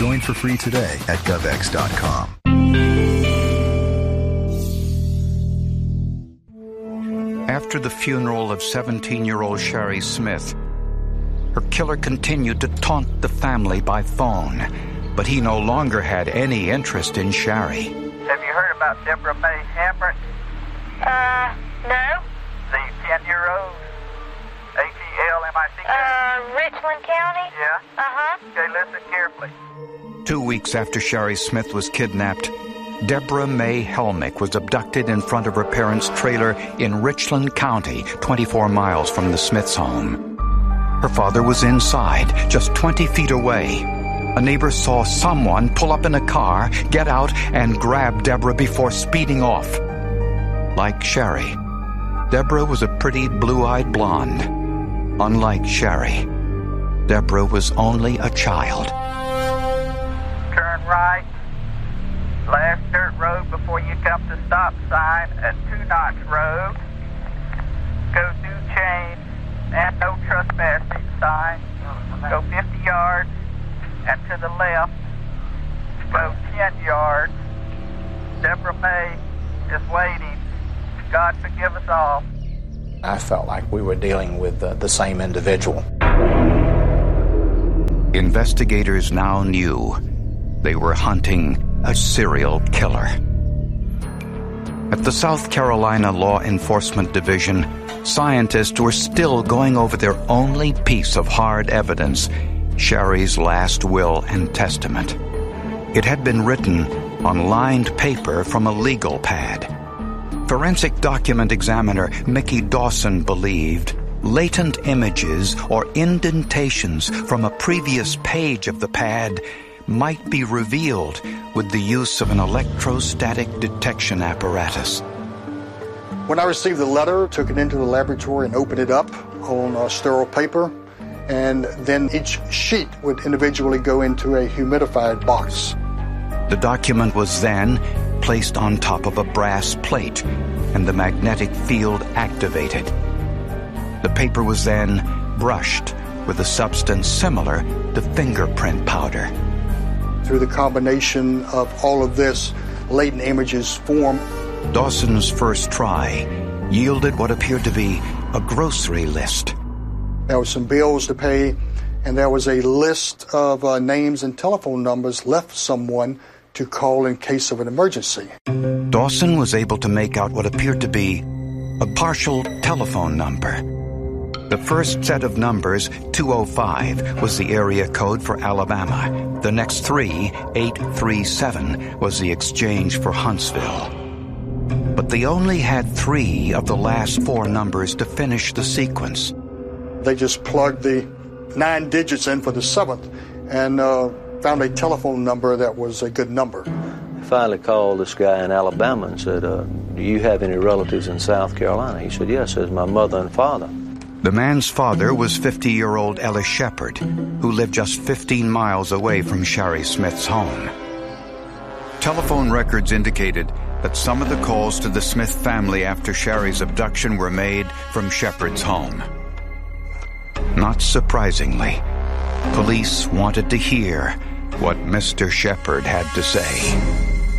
Join for free today at GovX.com. After the funeral of 17-year-old Sherry Smith, her killer continued to taunt the family by phone, but he no longer had any interest in Sherry. Have you heard about Deborah May Hambrick? No. The 10-year-old? H-E-L-M-I-C-K? Richland County? Yeah? Uh-huh. Okay, listen carefully. 2 weeks after Sherry Smith was kidnapped, Deborah May Helmick was abducted in front of her parents' trailer in Richland County, 24 miles from the Smiths' home. Her father was inside, just 20 feet away. A neighbor saw someone pull up in a car, get out, and grab Deborah before speeding off. Like Sherry, Deborah was a pretty blue-eyed blonde. Unlike Sherry, Deborah was only a child. Turn right. Last dirt road before you come to stop sign at 2 Notch Road. Go through chain and no trespassing sign. Go 50 yards and to the left. Go 10 yards. Deborah May is waiting. God forgive us all. I felt like we were dealing with the same individual. Investigators now knew they were hunting a serial killer. At the South Carolina Law Enforcement Division, scientists were still going over their only piece of hard evidence, Sherry's last will and testament. It had been written on lined paper from a legal pad. Forensic document examiner Mickey Dawson believed latent images or indentations from a previous page of the pad might be revealed with the use of an electrostatic detection apparatus. When I received the letter, took it into the laboratory and opened it up on sterile paper, and then each sheet would individually go into a humidified box. The document was then placed on top of a brass plate, and the magnetic field activated. The paper was then brushed with a substance similar to fingerprint powder. Through the combination of all of this, latent images form. Dawson's first try yielded what appeared to be a grocery list. There were some bills to pay, and there was a list of names and telephone numbers left for someone to call in case of an emergency. Dawson was able to make out what appeared to be a partial telephone number. The first set of numbers, 205, was the area code for Alabama. The next three, 837, was the exchange for Huntsville. But they only had 3 of the last 4 numbers to finish the sequence. They just plugged the 9 digits in for the 7th and found a telephone number that was a good number. I finally called this guy in Alabama and said, do you have any relatives in South Carolina? He said, yes, it's my mother and father. The man's father was 50-year-old Ellis Shepard, who lived just 15 miles away from Sherry Smith's home. Telephone records indicated that some of the calls to the Smith family after Sherry's abduction were made from Shepard's home. Not surprisingly, police wanted to hear what Mr. Shepard had to say.